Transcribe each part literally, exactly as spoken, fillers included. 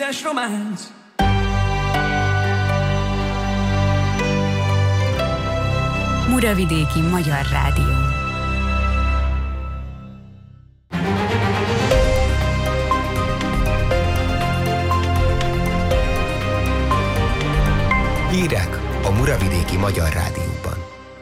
üres románc. Muravidéki Magyar Rádió. Hírek a Muravidéki Magyar Rádióban.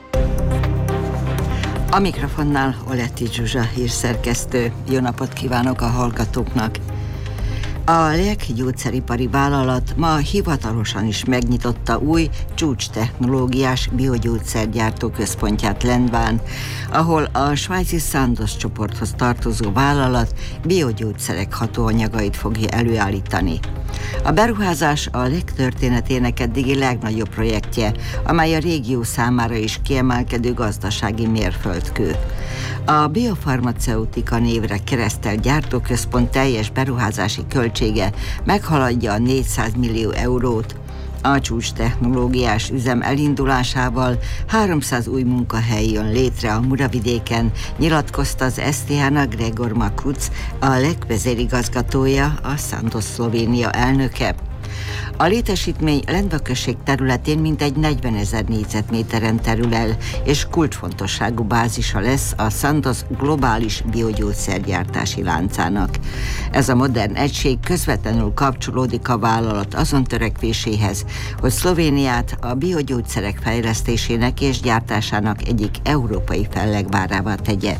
A mikrofonnál Oletti Zsuzsa hírszerkesztő. Jó napot kívánok a hallgatóknak! A Liek gyógyszeripari vállalat ma hivatalosan is megnyitotta új csúcstechnológiás biogyógyszergyártó központját Lendván, ahol a svájci Sandoz csoporthoz tartozó vállalat biogyógyszerek hatóanyagait fogja előállítani. A beruházás a Liek történetének eddigi legnagyobb projektje, amely a régió számára is kiemelkedő gazdasági mérföldkő. A biofarmaceutika névre keresztelt gyártóközpont teljes beruházási költsége meghaladja a négyszáz millió eurót. A csúcstechnológiás üzem elindulásával háromszáz új munkahely jön létre a Muravidéken, nyilatkozta az es té há-nak Gregor Makuc, a Liek vezérigazgatója, a Sandoz Szlovénia elnöke. A létesítmény Lendva község területén mintegy negyvenezer négyzetméteren terül el, és kulcsfontosságú bázisa lesz a Sandoz globális biogyógyszergyártási láncának. Ez a modern egység közvetlenül kapcsolódik a vállalat azon törekvéséhez, hogy Szlovéniát a biogyógyszerek fejlesztésének és gyártásának egyik európai fellegvárává tegye.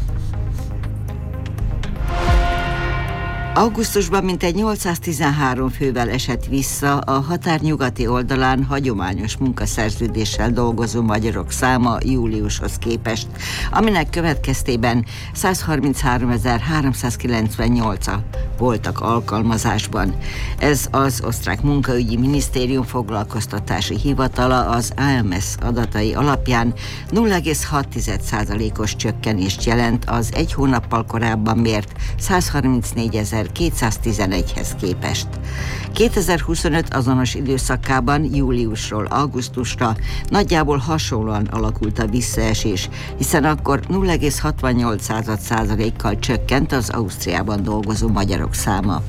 Augusztusban mintegy nyolcszáztizenhárom fővel esett vissza a határ nyugati oldalán hagyományos munkaszerződéssel dolgozó magyarok száma júliushoz képest, aminek következtében százharmincháromezer-háromszázkilencvennyolcan voltak alkalmazásban. Ez az osztrák munkaügyi minisztérium foglalkoztatási hivatala az á em es adatai alapján nulla egész hat százalékos csökkenést jelent az egy hónappal korábban mért százharmincnégyezer-kétszáztizenegyhez képest. kétezer-huszonöt azonos időszakában júliusról augusztusra nagyjából hasonlóan alakult a visszaesés, hiszen akkor nulla egész hatvannyolc százalékkal csökkent az Ausztriában dolgozó magyarok száma.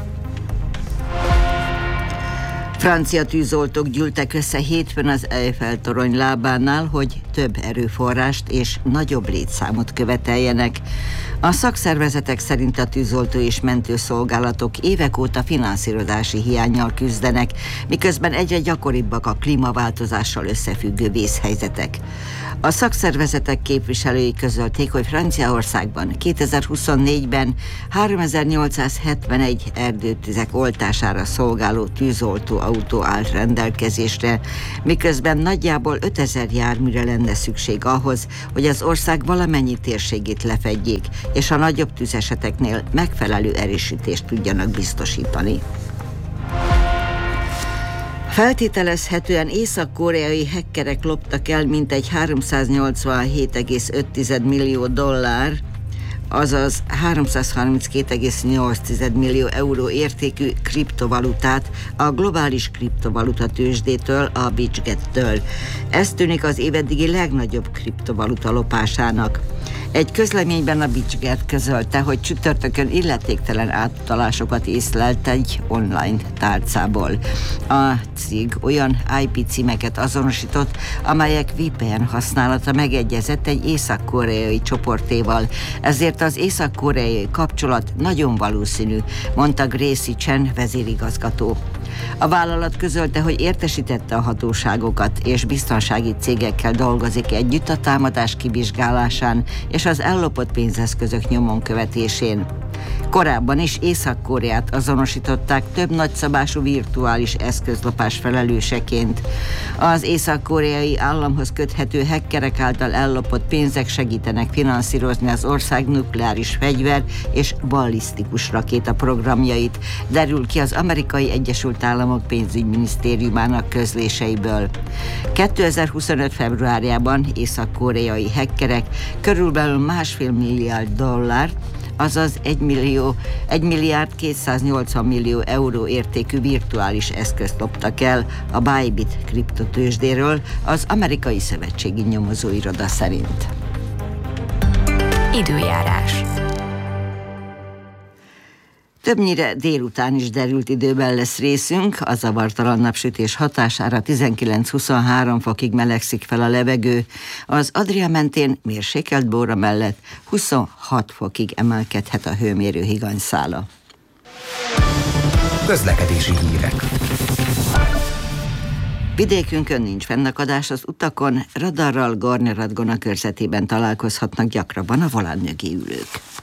Francia tűzoltók gyűltek össze hétfőn az Eiffel-torony lábánál, hogy több erőforrást és nagyobb létszámot követeljenek. A szakszervezetek szerint a tűzoltó és mentőszolgálatok évek óta finanszírozási hiánnyal küzdenek, miközben egyre gyakoribbak a klímaváltozással összefüggő vészhelyzetek. A szakszervezetek képviselői közölték, hogy Franciaországban kétezer-huszonnégyben háromezer-nyolcszázhetvenegy erdőtüzek oltására szolgáló tűzoltó autó állt rendelkezésre, miközben nagyjából ötezer járműre lenne szükség ahhoz, hogy az ország valamennyi térségét lefedjék, és a nagyobb tüzeseteknél megfelelő erősítést tudjanak biztosítani. Feltételezhetően észak-koreai hackerek loptak el mintegy háromszáznyolcvanhét egész öt millió dollár, azaz háromszázharminckét egész nyolc millió euró értékű kriptovalutát a globális kriptovaluta tőzsdétől, a BitGet-től. Ez tűnik az éveddigi legnagyobb kriptovaluta lopásának. Egy közleményben a BitGet közölte, hogy csütörtökön illetéktelen átutalásokat észlelt egy online tárcából. A cég olyan i pé címeket azonosított, amelyek vé pé en használata megegyezett egy észak-koreai csoportéval, ezért az észak-koreai kapcsolat nagyon valószínű, mondta Gracie Chen vezérigazgató. A vállalat közölte, hogy értesítette a hatóságokat és biztonsági cégekkel dolgozik együtt a támadás kivizsgálásán és az ellopott pénzeszközök nyomon követésén. Korábban is Észak-Koreát azonosították több nagyszabású virtuális eszközlopás felelőseként. Az észak-koreai államhoz köthető hackerek által ellopott pénzek segítenek finanszírozni az ország nukleáris fegyver és ballisztikus rakéta programjait, derül ki az Amerikai Egyesült Államok pénzügyminisztériumának közléseiből. kétezer-huszonöt februárjában észak-koreai hackerek körülbelül másfél milliárd dollárt, azaz egy millió, egy milliárd kétszáznyolcvan millió euró értékű virtuális eszközt loptak el a Bybit kriptotőzsdéről, az Amerikai Szövetségi Nyomozóiroda szerint. Időjárás. Többnyire délután is derült időben lesz részünk, a zavartalan napsütés hatására tizenkilenc-huszonhárom fokig melegszik fel a levegő, az Adria mentén mérsékelt Bóra mellett huszonhat fokig emelkedhet a hőmérő higanyszála. Közlekedési hírek. Vidékünkön nincs fennakadás az utakon, radarral Gornye-Radgona körzetében találkozhatnak gyakrabban a volant mögé ülők.